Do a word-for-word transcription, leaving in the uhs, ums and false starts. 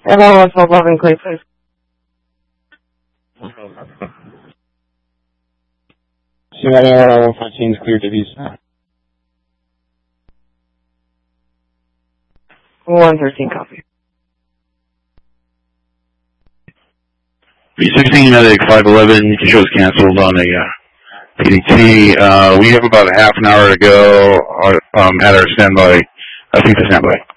Hello, one twelve eleven, Clay, please. Sierra Air one fourteen is cleared to visa. one thirteen, copy. B sixteen medic five eleven, show's canceled on a uh, P D T. Uh, we have about a half an hour to go uh, um, at our standby. I think the standby.